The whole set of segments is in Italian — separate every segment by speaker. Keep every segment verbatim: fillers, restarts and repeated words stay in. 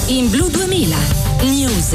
Speaker 1: in Blu duemila News.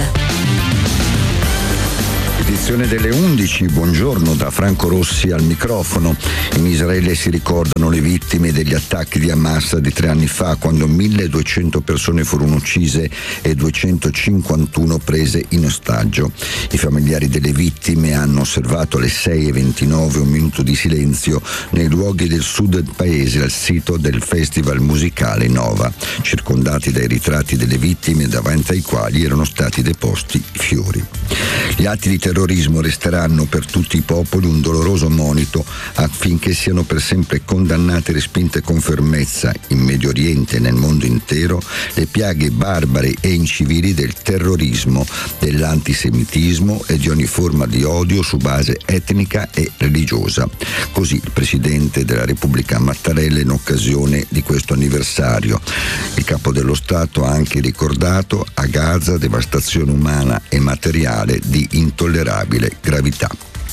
Speaker 2: Edizione delle undici, buongiorno da Franco Rossi al microfono. In Israele si ricordano le vittime degli attacchi di Hamas di tre anni fa, quando milleduecento persone furono uccise e duecentocinquantuno prese in ostaggio. I familiari delle vittime hanno osservato alle sei e ventinove un minuto di silenzio nei luoghi del sud del paese, al sito del festival musicale Nova, circondati dai ritratti delle vittime davanti ai quali erano stati deposti fiori. Gli atti di terrorismo resteranno per tutti i popoli un doloroso monito affinché siano per sempre condannate e respinte con fermezza in Medio Oriente e nel mondo intero le piaghe barbare e incivili del terrorismo, dell'antisemitismo e di ogni forma di odio su base etnica e religiosa. Così il Presidente della Repubblica Mattarella in occasione di questo anniversario. Il Capo dello Stato ha anche ricordato a Gaza devastazione umana e materiale di intollerabile gravità.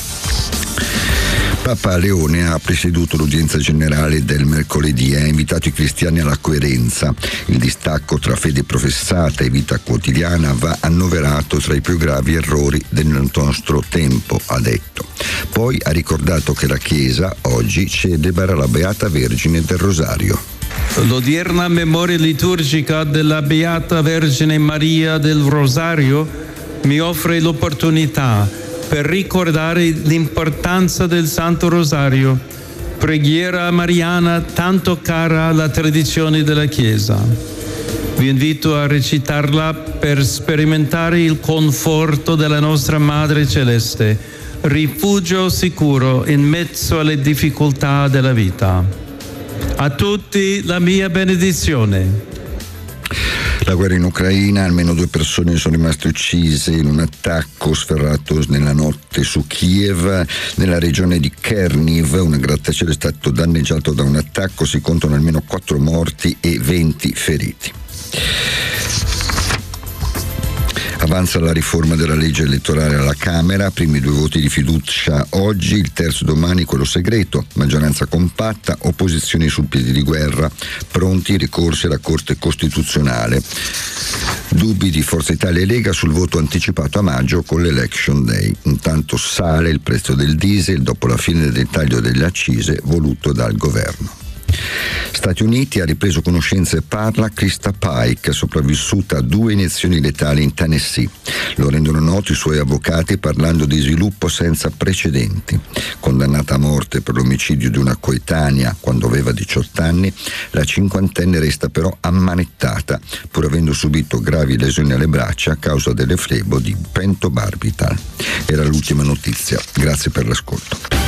Speaker 2: Papa Leone ha presieduto l'udienza generale del mercoledì e ha invitato i cristiani alla coerenza. Il distacco tra fede professata e vita quotidiana va annoverato tra i più gravi errori del nostro tempo, ha detto. Poi ha ricordato che la Chiesa oggi celebra la Beata Vergine del Rosario.
Speaker 3: L'odierna memoria liturgica della Beata Vergine Maria del Rosario mi offre l'opportunità per ricordare l'importanza del Santo Rosario, preghiera mariana tanto cara alla tradizione della Chiesa. Vi invito a recitarla per sperimentare il conforto della nostra Madre Celeste, rifugio sicuro in mezzo alle difficoltà della vita. A tutti la mia benedizione.
Speaker 2: La guerra in Ucraina, almeno due persone sono rimaste uccise in un attacco sferrato nella notte su Kiev. Nella regione di Cherniv un grattacielo è stato danneggiato da un attacco, si contano almeno quattro morti e venti feriti. Avanza la riforma della legge elettorale alla Camera, primi due voti di fiducia oggi, il terzo domani quello segreto, maggioranza compatta, opposizioni sul piede di guerra, pronti ricorsi alla Corte Costituzionale. Dubbi di Forza Italia e Lega sul voto anticipato a maggio con l'Election Day. Intanto sale il prezzo del diesel dopo la fine del taglio delle accise voluto dal governo. Stati Uniti ha ripreso conoscenza e parla Krista Pike, sopravvissuta a due iniezioni letali in Tennessee. Lo rendono noto i suoi avvocati parlando di sviluppo senza precedenti. Condannata a morte per l'omicidio di una coetanea quando aveva diciotto anni, la cinquantenne resta però ammanettata, pur avendo subito gravi lesioni alle braccia a causa delle flebo di pentobarbital. Era l'ultima notizia. Grazie per l'ascolto.